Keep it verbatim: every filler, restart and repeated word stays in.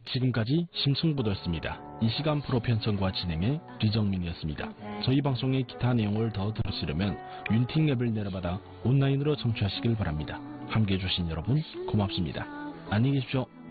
지금까지 심승부였습니다. 이 시간 프로 편성과 진행의 리정민이었습니다. 저희 방송의 기타 내용을 더 들으시려면 윤팅 앱을 내려받아 온라인으로 청취하시길 바랍니다. 함께해 주신 여러분 고맙습니다. 안녕히 계십시오.